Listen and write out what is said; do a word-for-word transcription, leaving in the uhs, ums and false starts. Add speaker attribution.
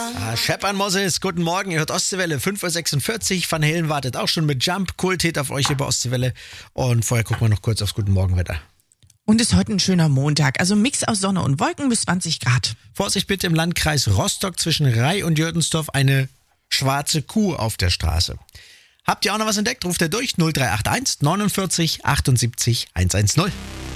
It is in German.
Speaker 1: Ah, Shepard Moses, guten Morgen, ihr hört Ostseewelle, fünf Uhr sechsundvierzig. Van Halen wartet auch schon mit Jump, Kultet auf euch über Ostseewelle. Und vorher gucken wir noch kurz aufs Guten Morgenwetter.
Speaker 2: Und ist heute ein schöner Montag, also Mix aus Sonne und Wolken bis zwanzig Grad.
Speaker 1: Vorsicht bitte im Landkreis Rostock zwischen Rai und Jürgensdorf eine schwarze Kuh auf der Straße. Habt ihr auch noch was entdeckt? Ruft ihr durch null drei acht eins neunundvierzig achtundsiebzig hundertzehn.